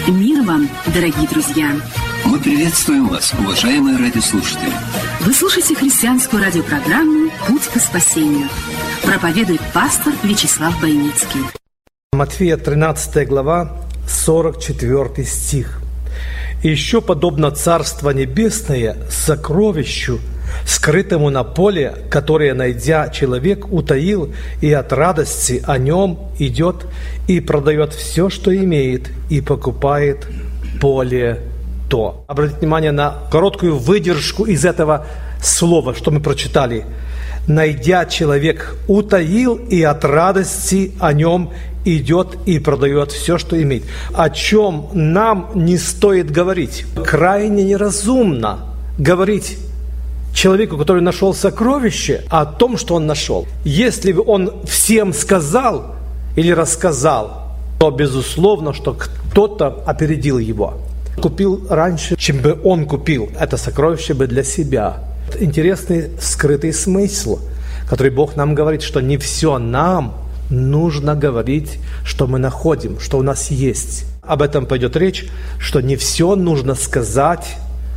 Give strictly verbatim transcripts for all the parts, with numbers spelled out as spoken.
Мир вам, дорогие друзья! Мы приветствуем вас, уважаемые радиослушатели. Вы слушаете христианскую радиопрограмму «Путь к спасению». Проповедует пастор Вячеслав Бойницкий. Матфея тринадцатая глава, сорок четвёртый стих. «И еще подобно Царство Небесное сокровищу, скрытому на поле, которое, найдя, человек утаил, и от радости о нем идет и продает все, что имеет, и покупает поле то». Обратите внимание на короткую выдержку из этого слова, что мы прочитали. «Найдя, человек утаил, и от радости о нем идет и продает все, что имеет». О чем нам не стоит говорить. Крайне неразумно говорить человеку, который нашел сокровище, о том, что он нашел. Если бы он всем сказал или рассказал, то безусловно, что кто-то опередил его. Купил раньше, чем бы он купил это сокровище бы для себя. Интересный скрытый смысл, который Бог нам говорит, что не все нам нужно говорить, что мы находим, что у нас есть. Об этом пойдет речь, что не все нужно сказать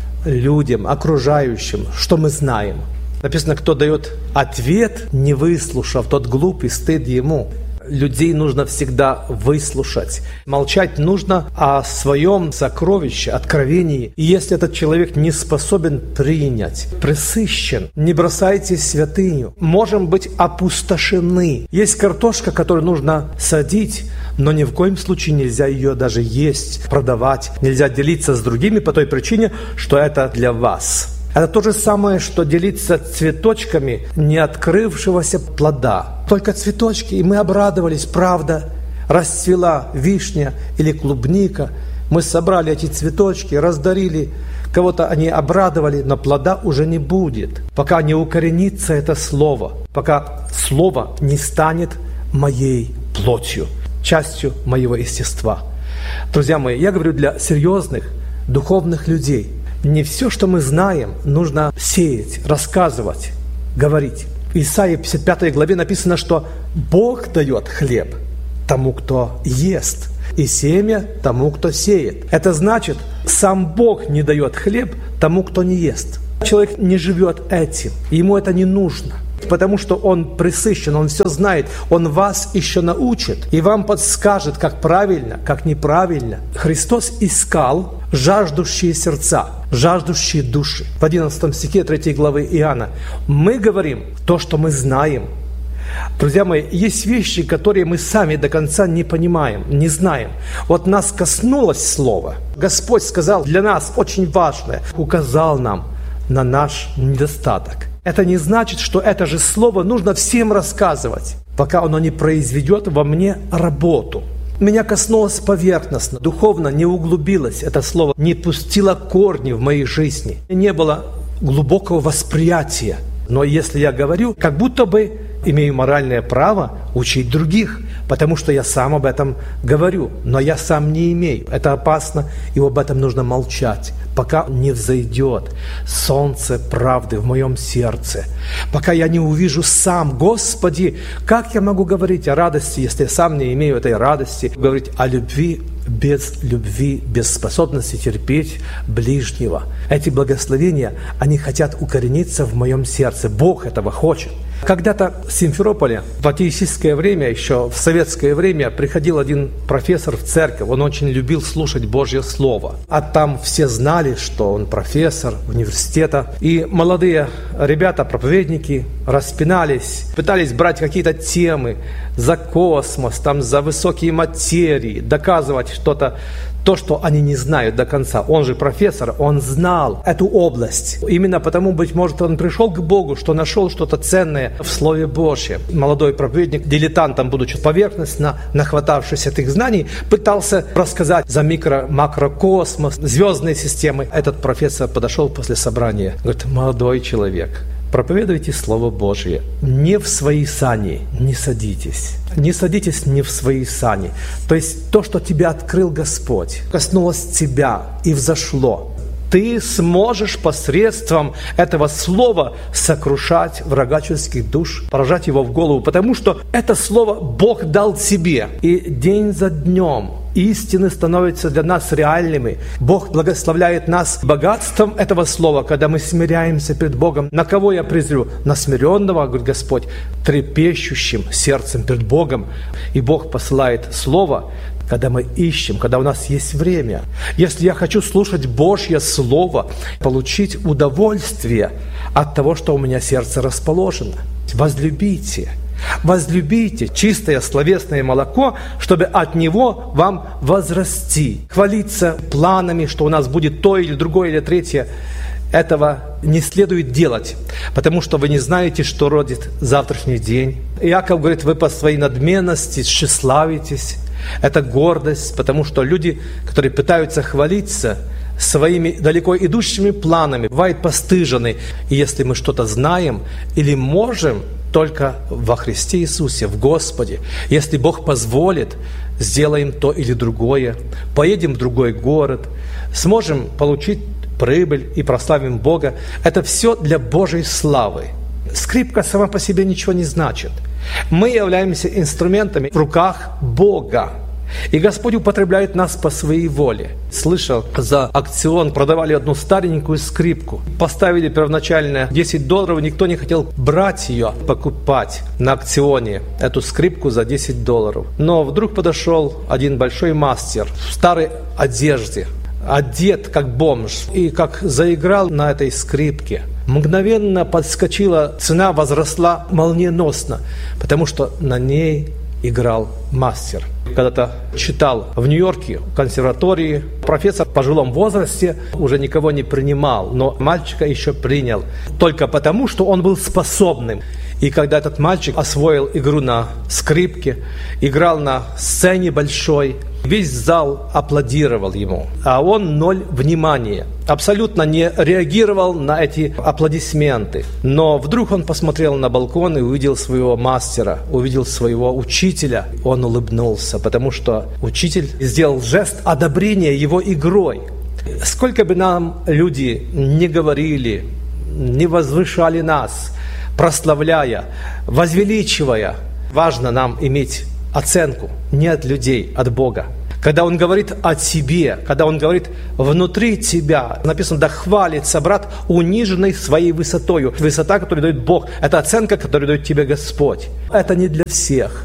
людям, окружающим, что мы знаем. Написано, кто дает ответ, не выслушав, тот глупый, стыд ему. Людей нужно всегда выслушать. Молчать нужно о своем сокровище, откровении. И если этот человек не способен принять, пресыщен, не бросайте святыню. Можем быть опустошены. Есть картошка, которую нужно садить, но ни в коем случае нельзя ее даже есть, продавать. Нельзя делиться с другими по той причине, что это для вас. Это то же самое, что делиться цветочками не открывшегося плода. Только цветочки, и мы обрадовались, правда, расцвела вишня или клубника. Мы собрали эти цветочки, раздарили, кого-то они обрадовали, но плода уже не будет, пока не укоренится это слово, пока слово не станет моей плотью, частью моего естества. Друзья мои, я говорю для серьезных, духовных людей. Не все, что мы знаем, нужно сеять, рассказывать, говорить. В Исаии пятьдесят пятой главе написано, что Бог дает хлеб тому, кто ест, и семя тому, кто сеет. Это значит, сам Бог не дает хлеб тому, кто не ест. Человек не живет этим, ему это не нужно. Потому что он пресыщен, он все знает, он вас еще научит и вам подскажет, как правильно, как неправильно. Христос искал жаждущие сердца, жаждущие души. В одиннадцатом стихе третьей главы Иоанна мы говорим то, что мы знаем. Друзья мои, есть вещи, которые мы сами до конца не понимаем, не знаем. Вот нас коснулось слово. Господь сказал для нас очень важное, указал нам на наш недостаток. Это не значит, что это же слово нужно всем рассказывать, пока оно не произведет во мне работу. Меня коснулось поверхностно, духовно не углубилось это слово, не пустило корни в моей жизни. Не было глубокого восприятия. Но если я говорю, как будто бы имею моральное право учить других, потому что я сам об этом говорю, но я сам не имею. Это опасно, и об этом нужно молчать, пока не взойдет солнце правды в моем сердце, пока я не увижу сам, Господи, как я могу говорить о радости, если я сам не имею этой радости, говорить о любви без любви, без способности терпеть ближнего. Эти благословения, они хотят укорениться в моем сердце. Бог этого хочет. Когда-то в Симферополе, в атеистическое время, еще в советское время, приходил один профессор в церковь. Он очень любил слушать Божье Слово. А там все знали, что он профессор университета. И молодые ребята, проповедники, распинались, пытались брать какие-то темы за космос, там, за высокие материи, доказывать что-то, то, что они не знают до конца. Он же профессор, он знал эту область. Именно потому, быть может, он пришел к Богу, что нашел что-то ценное в Слове Божьем. Молодой проповедник, дилетантом, будучи поверхностно нахватавшись этих знаний, пытался рассказать за микро-макрокосмос, звездные системы. Этот профессор подошел после собрания, говорит: молодой человек, проповедуйте Слово Божье. Не в свои сани не садитесь. Не садитесь не в свои сани. То есть то, что тебя открыл Господь, коснулось тебя и взошло. Ты сможешь посредством этого слова сокрушать врага человеческих душ, поражать его в голову, потому что это слово Бог дал тебе. И день за днем истины становятся для нас реальными. Бог благословляет нас богатством этого слова, когда мы смиряемся перед Богом. На кого я презрю? На смиренного, говорит Господь, трепещущим сердцем перед Богом. И Бог посылает слово, когда мы ищем, когда у нас есть время. Если я хочу слушать Божье Слово, получить удовольствие от того, что у меня сердце расположено, возлюбите, возлюбите чистое словесное молоко, чтобы от него вам возрасти. Хвалиться планами, что у нас будет то или другое или третье, этого не следует делать, потому что вы не знаете, что родит завтрашний день. Иаков говорит, вы по своей надменности тщеславитесь. Это гордость, потому что люди, которые пытаются хвалиться своими далеко идущими планами, бывают постыжены. И если мы что-то знаем или можем, только во Христе Иисусе, в Господе. Если Бог позволит, сделаем то или другое, поедем в другой город, сможем получить прибыль и прославим Бога. Это все для Божьей славы. Скрипка сама по себе ничего не значит. Мы являемся инструментами в руках Бога. И Господь употребляет нас по своей воле. Слышал, за аукцион продавали одну старенькую скрипку. Поставили первоначально десять долларов, никто не хотел брать ее, покупать на аукционе эту скрипку за десять долларов. Но вдруг подошел один большой мастер в старой одежде, одет как бомж, и как заиграл на этой скрипке. Мгновенно подскочила, цена возросла молниеносно, потому что на ней играл мастер. Когда-то читал в Нью-Йорке в консерватории, профессор в пожилом возрасте уже никого не принимал, но мальчика еще принял, только потому, что он был способным. И когда этот мальчик освоил игру на скрипке, играл на сцене большой, весь зал аплодировал ему, а он ноль внимания, абсолютно не реагировал на эти аплодисменты. Но вдруг он посмотрел на балкон и увидел своего мастера, увидел своего учителя. Он улыбнулся, потому что учитель сделал жест одобрения его игрой. Сколько бы нам люди не говорили, не возвышали нас, прославляя, возвеличивая, важно нам иметь оценку не от людей, от Бога. Когда Он говорит о тебе, когда Он говорит внутри тебя, написано, да хвалится брат, униженный своей высотою. Высота, которую дает Бог, это оценка, которую дает тебе Господь. Это не для всех,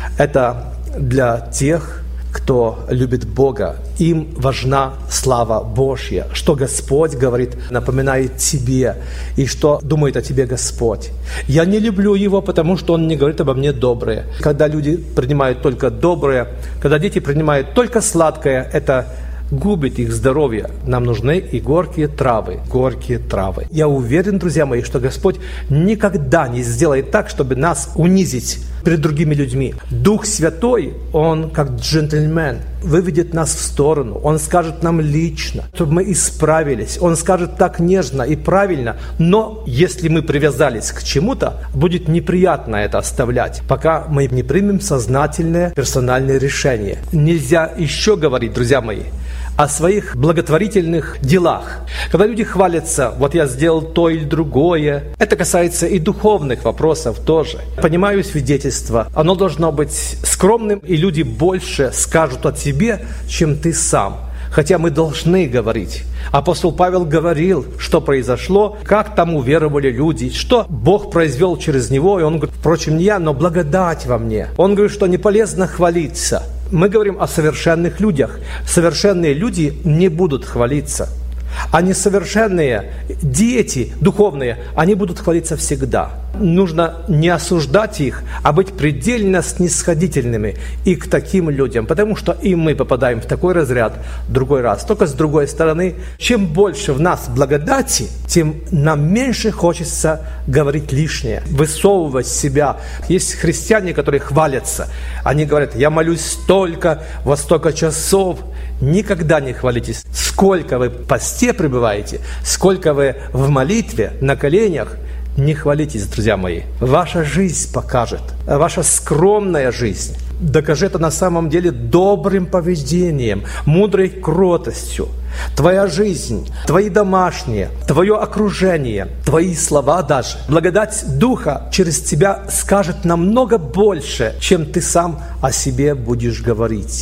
это для тех, кто любит Бога. Им важна слава Божья. Что Господь говорит, напоминает тебе, и что думает о тебе Господь. Я не люблю Его, потому что Он не говорит обо мне доброе. Когда люди принимают только доброе, когда дети принимают только сладкое, это губит их здоровье. Нам нужны и горькие травы, горькие травы. Я уверен, друзья мои, что Господь никогда не сделает так, чтобы нас унизить перед другими людьми. Дух Святой, Он как джентльмен, выведет нас в сторону. Он скажет нам лично, чтобы мы исправились. Он скажет так нежно и правильно. Но если мы привязались к чему-то, будет неприятно это оставлять, пока мы не примем сознательное персональное решение. Нельзя еще говорить, друзья мои, о своих благотворительных делах. Когда люди хвалятся, вот я сделал то или другое, это касается и духовных вопросов тоже. Понимаю свидетельство, оно должно быть скромным, и люди больше скажут о тебе, чем ты сам. Хотя мы должны говорить. Апостол Павел говорил, что произошло, как там уверовали люди, что Бог произвел через него. И он говорит, впрочем, не я, но благодать во мне. Он говорит, что не полезно хвалиться. Мы говорим о совершенных людях. Совершенные люди не будут хвалиться. А несовершенные дети духовные, они будут хвалиться всегда. Нужно не осуждать их, а быть предельно снисходительными и к таким людям, потому что и мы попадаем в такой разряд другой раз. Только с другой стороны, чем больше в нас благодати, тем нам меньше хочется говорить лишнее, высовывать себя. Есть христиане, которые хвалятся. Они говорят, я молюсь столько, во столько часов. Никогда не хвалитесь. Сколько вы в посте пребываете, сколько вы в молитве, на коленях, не хвалитесь, друзья мои. Ваша жизнь покажет, ваша скромная жизнь докажет это на самом деле добрым поведением, мудрой кротостью. Твоя жизнь, твои домашние, твое окружение, твои слова даже. Благодать Духа через тебя скажет намного больше, чем ты сам о себе будешь говорить.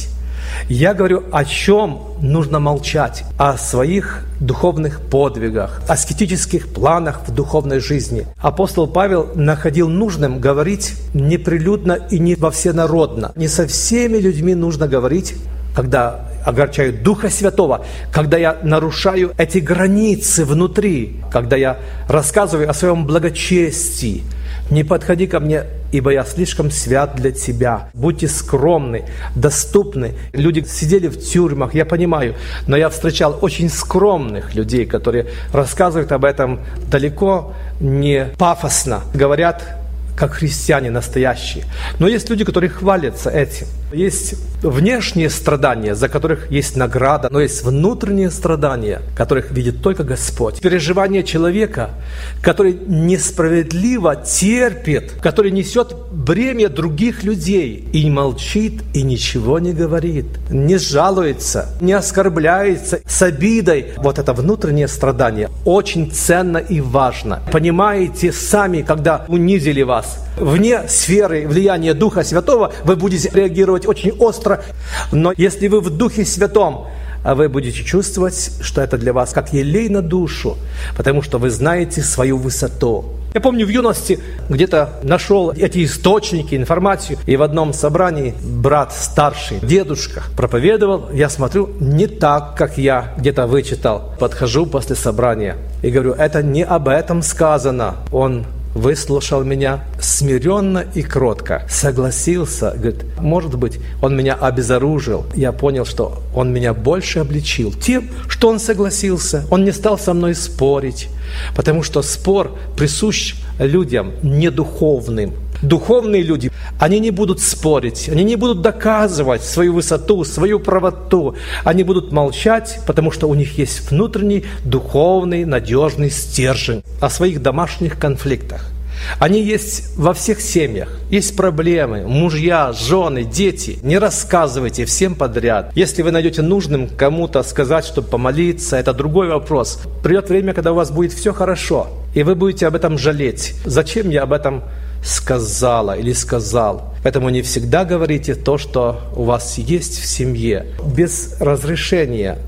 Я говорю, о чем нужно молчать. О своих духовных подвигах, аскетических планах в духовной жизни. Апостол Павел находил нужным говорить неприлюдно и не во всенародно. Не со всеми людьми нужно говорить, когда огорчаю Духа Святого, когда я нарушаю эти границы внутри, когда я рассказываю о своем благочестии. Не подходи ко мне, ибо я слишком свят для тебя. Будьте скромны, доступны. Люди сидели в тюрьмах, я понимаю, но я встречал очень скромных людей, которые рассказывают об этом далеко не пафосно, говорят как христиане настоящие. Но есть люди, которые хвалятся этим. Есть внешние страдания, за которых есть награда, но есть внутренние страдания, которых видит только Господь. Переживание человека, который несправедливо терпит, который несет бремя других людей и молчит, и ничего не говорит, не жалуется, не оскорбляется с обидой. Вот это внутреннее страдание очень ценно и важно. Понимаете сами, когда унизили вас, вне сферы влияния Духа Святого вы будете реагировать очень остро, но если вы в Духе Святом, вы будете чувствовать, что это для вас как елей на душу, потому что вы знаете свою высоту. Я помню, в юности где-то нашел эти источники, информацию, и в одном собрании брат старший, дедушка, проповедовал. Я смотрю, не так, как я где-то вычитал. Подхожу после собрания и говорю, это не об этом сказано. Он выслушал меня смиренно и кротко, согласился, говорит, может быть, он меня обезоружил. Я понял, что он меня больше обличил тем, что он согласился. Он не стал со мной спорить, потому что спор присущ людям недуховным. Духовные люди, они не будут спорить, они не будут доказывать свою высоту, свою правоту. Они будут молчать, потому что у них есть внутренний, духовный, надежный стержень о своих домашних конфликтах. Они есть во всех семьях. Есть проблемы, мужья, жены, дети. Не рассказывайте всем подряд. Если вы найдете нужным кому-то сказать, чтобы помолиться, это другой вопрос. Придет время, когда у вас будет все хорошо, и вы будете об этом жалеть. Зачем я об этом сказала или сказал? Поэтому не всегда говорите то, что у вас есть в семье. Без разрешения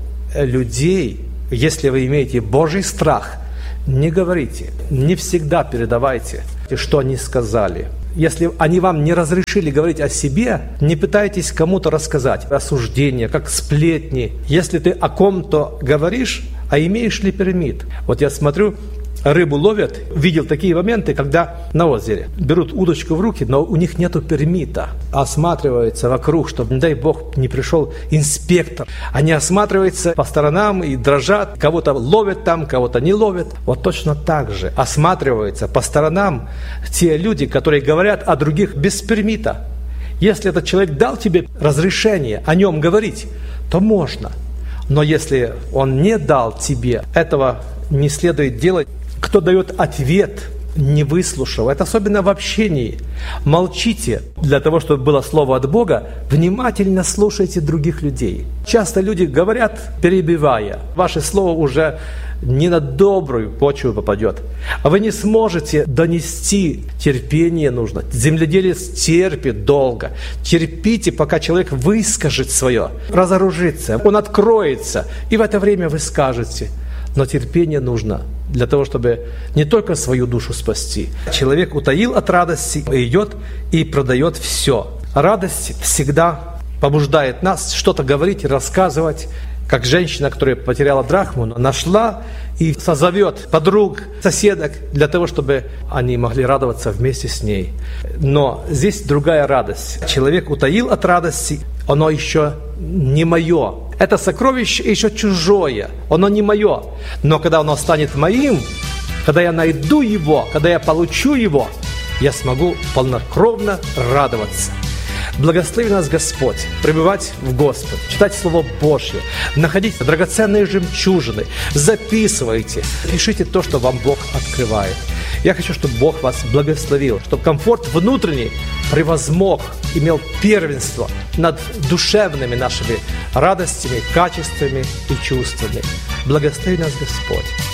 людей, если вы имеете Божий страх, не говорите, не всегда передавайте, что они сказали. Если они вам не разрешили говорить о себе, не пытайтесь кому-то рассказать осуждение, как сплетни. Если ты о ком-то говоришь, а имеешь ли пермит? Вот я смотрю, рыбу ловят, видел такие моменты, когда на озере берут удочку в руки, но у них нету пермита. Осматриваются вокруг, чтобы, не дай Бог, не пришел инспектор. Они осматриваются по сторонам и дрожат. Кого-то ловят там, кого-то не ловят. Вот точно так же осматриваются по сторонам те люди, которые говорят о других без пермита. Если этот человек дал тебе разрешение о нем говорить, то можно. Но если он не дал тебе, этого не следует делать. Кто дает ответ, не выслушав, это особенно в общении. Молчите. Для того, чтобы было слово от Бога, внимательно слушайте других людей. Часто люди говорят, перебивая. Ваше слово уже не на добрую почву попадет. А вы не сможете донести. Терпение нужно. Земледелец терпит долго. Терпите, пока человек выскажет свое, разоружится, он откроется. И в это время вы скажете. Но терпение нужно для того, чтобы не только свою душу спасти. Человек утаил от радости, идет и продает все. Радость всегда побуждает нас что-то говорить и рассказывать. Как женщина, которая потеряла драхму, нашла и созовет подруг, соседок, для того, чтобы они могли радоваться вместе с ней. Но здесь другая радость. Человек утаил от радости, оно еще не мое. Это сокровище еще чужое, оно не мое. Но когда оно станет моим, когда я найду его, когда я получу его, я смогу полнокровно радоваться. Благослови нас Господь, пребывать в Господе, читать Слово Божье, находить драгоценные жемчужины, записывайте, пишите то, что вам Бог открывает. Я хочу, чтобы Бог вас благословил, чтобы комфорт внутренний превозмог, имел первенство над душевными нашими радостями, качествами и чувствами. Благослови нас Господь.